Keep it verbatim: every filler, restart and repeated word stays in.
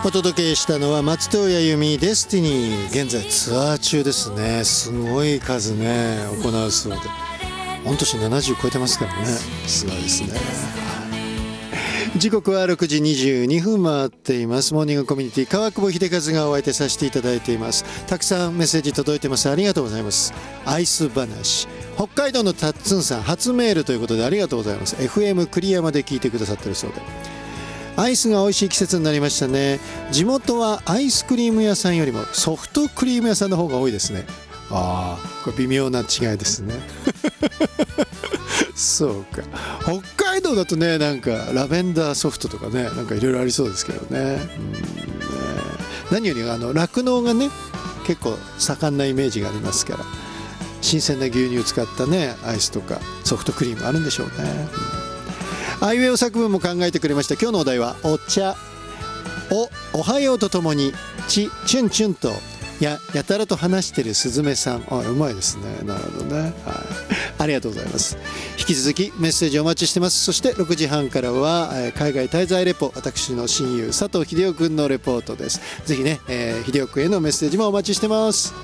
お届けしたのは松任谷由実デスティニー。現在ツアー中ですね。すごい数ね行うそうで、御年ななじゅう超えてますからね、すごいですね。時刻はろくじにじゅうにふん回っています。モーニングコミュニティ川久保秀和がお相手させていただいています。たくさんメッセージ届いてます。ありがとうございます。アイス話、北海道のたっつんさん初メールということでありがとうございます。 エフエム 栗山で聞いてくださってるそうで、アイスが美味しい季節になりましたね。地元はアイスクリーム屋さんよりもソフトクリーム屋さんの方が多いですね。ああ、これ微妙な違いですね。そうか、北海道だとね、なんかラベンダーソフトとかね、なんかいろいろありそうですけどね。うんね、何よりあの酪農がね結構盛んなイメージがありますから、新鮮な牛乳を使ったねアイスとかソフトクリームあるんでしょうね。うん、アイウェイオ作文も考えてくれました。今日のお題はお茶、おおはようとともにちチュンチュンとややたらと話してるスズメさん。あ、うまいですね。なるほどね、はい、ありがとうございます。引き続きメッセージお待ちしてます。そしてろくじはんからは、えー、海外滞在レポ、私の親友佐藤秀夫君のレポートです。ぜひね、えー、秀夫君へのメッセージもお待ちしてます。